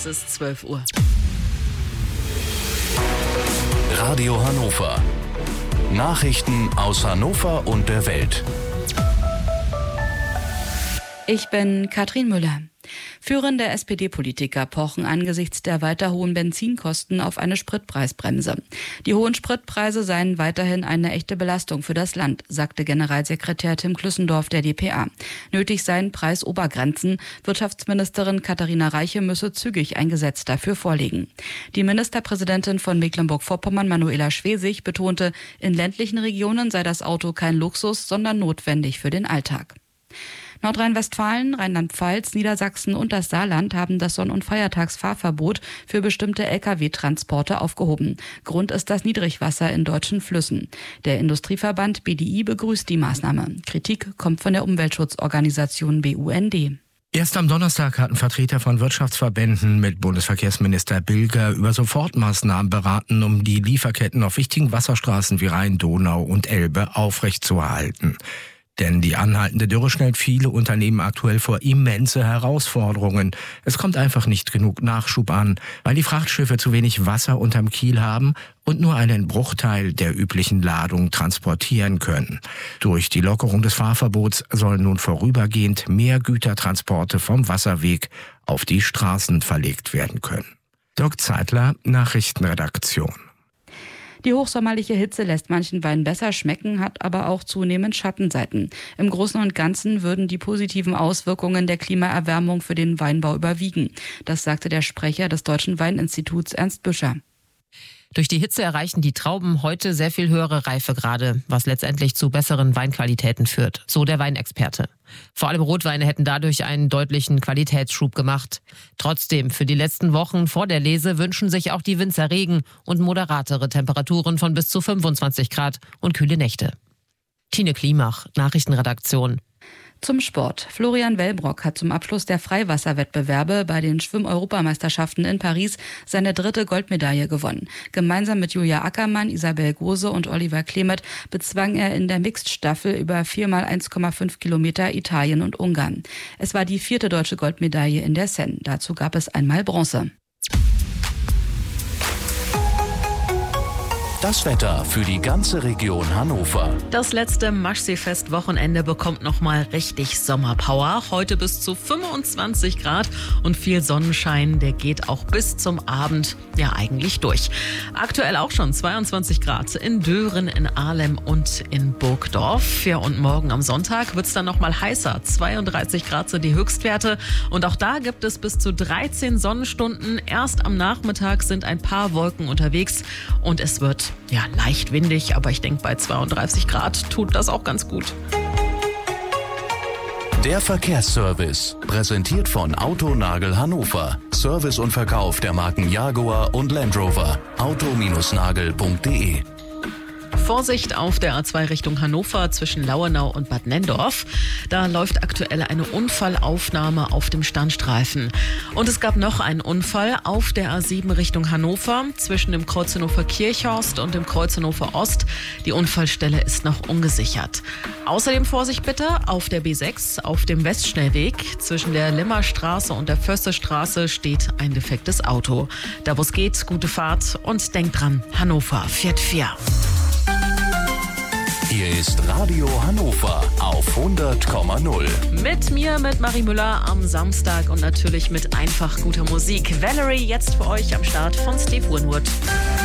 Es ist 12 Uhr. Radio Hannover. Nachrichten aus Hannover und der Welt. Ich bin Katrin Müller. Führende SPD-Politiker pochen angesichts der weiter hohen Benzinkosten auf eine Spritpreisbremse. Die hohen Spritpreise seien weiterhin eine echte Belastung für das Land, sagte Generalsekretär Tim Klüssendorf der dpa. Nötig seien Preisobergrenzen. Wirtschaftsministerin Katharina Reiche müsse zügig ein Gesetz dafür vorlegen. Die Ministerpräsidentin von Mecklenburg-Vorpommern, Manuela Schwesig, betonte, in ländlichen Regionen sei das Auto kein Luxus, sondern notwendig für den Alltag. Nordrhein-Westfalen, Rheinland-Pfalz, Niedersachsen und das Saarland haben das Sonn- und Feiertagsfahrverbot für bestimmte Lkw-Transporte aufgehoben. Grund ist das Niedrigwasser in deutschen Flüssen. Der Industrieverband BDI begrüßt die Maßnahme. Kritik kommt von der Umweltschutzorganisation BUND. Erst am Donnerstag hatten Vertreter von Wirtschaftsverbänden mit Bundesverkehrsminister Bilger über Sofortmaßnahmen beraten, um die Lieferketten auf wichtigen Wasserstraßen wie Rhein, Donau und Elbe aufrechtzuerhalten. Denn die anhaltende Dürre stellt viele Unternehmen aktuell vor immense Herausforderungen. Es kommt einfach nicht genug Nachschub an, weil die Frachtschiffe zu wenig Wasser unterm Kiel haben und nur einen Bruchteil der üblichen Ladung transportieren können. Durch die Lockerung des Fahrverbots sollen nun vorübergehend mehr Gütertransporte vom Wasserweg auf die Straßen verlegt werden können. Dirk Zeitler, Nachrichtenredaktion. Die hochsommerliche Hitze lässt manchen Wein besser schmecken, hat aber auch zunehmend Schattenseiten. Im Großen und Ganzen würden die positiven Auswirkungen der Klimaerwärmung für den Weinbau überwiegen. Das sagte der Sprecher des Deutschen Weininstituts Ernst Büscher. Durch die Hitze erreichen die Trauben heute sehr viel höhere Reifegrade, was letztendlich zu besseren Weinqualitäten führt, so der Weinexperte. Vor allem Rotweine hätten dadurch einen deutlichen Qualitätsschub gemacht. Trotzdem, für die letzten Wochen vor der Lese wünschen sich auch die Winzer Regen und moderatere Temperaturen von bis zu 25 Grad und kühle Nächte. Tine Klimach, Nachrichtenredaktion. Zum Sport. Florian Wellbrock hat zum Abschluss der Freiwasserwettbewerbe bei den Schwimm-Europameisterschaften in Paris seine 3. Goldmedaille gewonnen. Gemeinsam mit Julia Ackermann, Isabel Gose und Oliver Klemet bezwang er in der Mixed-Staffel über 4x1,5 Kilometer Italien und Ungarn. Es war die 4. deutsche Goldmedaille in der Seine. Dazu gab es einmal Bronze. Das Wetter für die ganze Region Hannover. Das letzte Maschseefest-Wochenende bekommt nochmal richtig Sommerpower. Heute bis zu 25 Grad und viel Sonnenschein. Der geht auch bis zum Abend ja eigentlich durch. Aktuell auch schon 22 Grad in Dören, in Ahlem und in Burgdorf. Ja, und morgen am Sonntag wird es dann nochmal heißer. 32 Grad sind die Höchstwerte. Und auch da gibt es bis zu 13 Sonnenstunden. Erst am Nachmittag sind ein paar Wolken unterwegs und es wird ja leicht windig, aber ich denke, bei 32 Grad tut das auch ganz gut. Der Verkehrsservice, präsentiert von Autonagel Hannover. Service und Verkauf der Marken Jaguar und Land Rover. auto-nagel.de. Vorsicht auf der A2 Richtung Hannover zwischen Lauenau und Bad Nenndorf. Da läuft aktuell eine Unfallaufnahme auf dem Standstreifen. Und es gab noch einen Unfall auf der A7 Richtung Hannover zwischen dem Kreuz Hannover Kirchhorst und dem Kreuz Hannover Ost. Die Unfallstelle ist noch ungesichert. Außerdem Vorsicht bitte auf der B6 auf dem Westschnellweg. Zwischen der Limmerstraße und der Försterstraße steht ein defektes Auto. Da wo es geht, gute Fahrt und denkt dran, Hannover fährt 4. Hier ist Radio Hannover auf 100,0. Mit mir, mit Marie Müller am Samstag und natürlich mit einfach guter Musik. Valerie jetzt für euch am Start von Steve Winwood.